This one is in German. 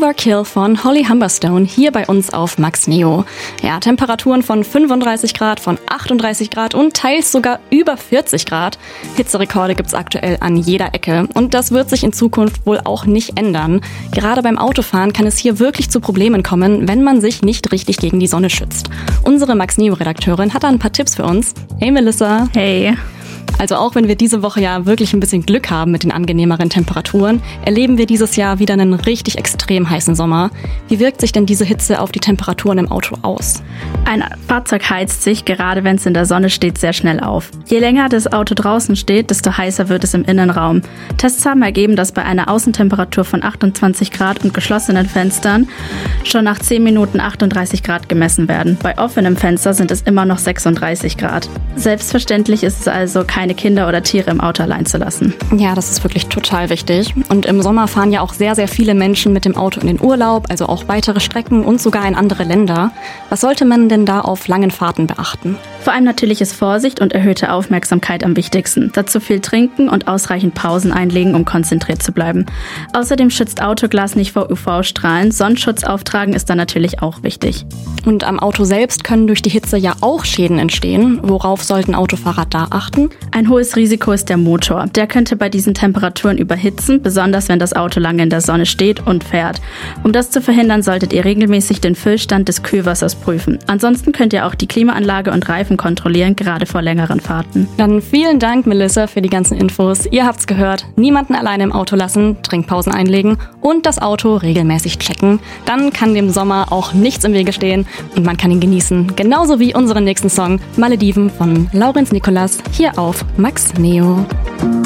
Overkill von Holly Humberstone hier bei uns auf Max Neo. Ja, Temperaturen von 35 Grad, von 38 Grad und teils sogar über 40 Grad. Hitzerekorde gibt's aktuell an jeder Ecke und das wird sich in Zukunft wohl auch nicht ändern. Gerade beim Autofahren kann es hier wirklich zu Problemen kommen, wenn man sich nicht richtig gegen die Sonne schützt. Unsere Max Neo-Redakteurin hat da ein paar Tipps für uns. Hey Melissa. Hey. Also auch wenn wir diese Woche ja wirklich ein bisschen Glück haben mit den angenehmeren Temperaturen, erleben wir dieses Jahr wieder einen richtig extrem heißen Sommer. Wie wirkt sich denn diese Hitze auf die Temperaturen im Auto aus? Ein Fahrzeug heizt sich, gerade wenn es in der Sonne steht, sehr schnell auf. Je länger das Auto draußen steht, desto heißer wird es im Innenraum. Tests haben ergeben, dass bei einer Außentemperatur von 28 Grad und geschlossenen Fenstern schon nach 10 Minuten 38 Grad gemessen werden. Bei offenem Fenster sind es immer noch 36 Grad. Selbstverständlich ist es also keine Kinder oder Tiere im Auto allein zu lassen. Ja, das ist wirklich total wichtig. Und im Sommer fahren ja auch sehr, sehr viele Menschen mit dem Auto in den Urlaub, also auch weitere Strecken und sogar in andere Länder. Was sollte man denn da auf langen Fahrten beachten? Vor allem natürlich ist Vorsicht und erhöhte Aufmerksamkeit am wichtigsten. Dazu viel trinken und ausreichend Pausen einlegen, um konzentriert zu bleiben. Außerdem schützt Autoglas nicht vor UV-Strahlen. Sonnenschutz auftragen ist dann natürlich auch wichtig. Und am Auto selbst können durch die Hitze ja auch Schäden entstehen. Worauf sollten Autofahrer da achten? Ein hohes Risiko ist der Motor. Der könnte bei diesen Temperaturen überhitzen, besonders wenn das Auto lange in der Sonne steht und fährt. Um das zu verhindern, solltet ihr regelmäßig den Füllstand des Kühlwassers prüfen. Ansonsten könnt ihr auch die Klimaanlage und Reifen kontrollieren, gerade vor längeren Fahrten. Dann vielen Dank, Melissa, für die ganzen Infos. Ihr habt's gehört. Niemanden alleine im Auto lassen, Trinkpausen einlegen und das Auto regelmäßig checken. Dann kann dem Sommer auch nichts im Wege stehen und man kann ihn genießen. Genauso wie unseren nächsten Song Malediven von Laurenz Nicolas hier auf Max Neo.